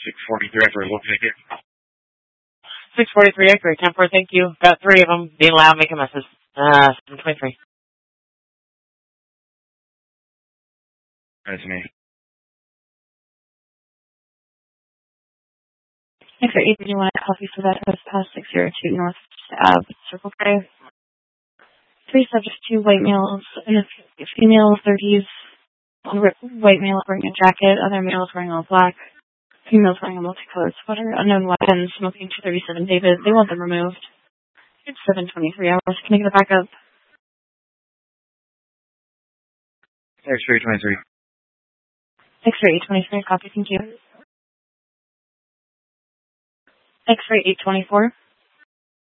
643 after a look ticket. 643 X-ray, 10-4, thank you. Got 3 of them. Being loud, making messes. 723. That's me. X-ray 831, copy for that past 602 North Circle K. 3 subjects, 2 white males, and a female 30s. White male wearing a jacket, other males wearing all black. Females wearing a multicolored sweater, unknown weapons, smoking 237 David. They want them removed. It's 7:23 hours. Can I get a backup? X-ray 23. X-ray 823, copy, thank you. X-ray 824.